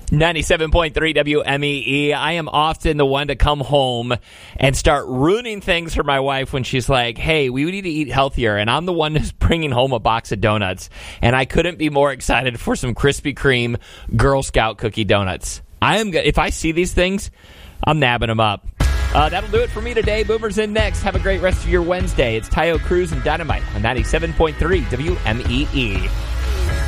97.3 WMEE. I am often the one to come home and start ruining things for my wife when she's like, hey, we need to eat healthier. And I'm the one who's bringing home a box of donuts. And I couldn't be more excited for some Krispy Kreme Girl Scout cookie donuts. If I see these things, I'm nabbing them up. That'll do it for me today. Boomer's in next. Have a great rest of your Wednesday. It's Tayo Cruz and Dynamite on 97.3 WMEE.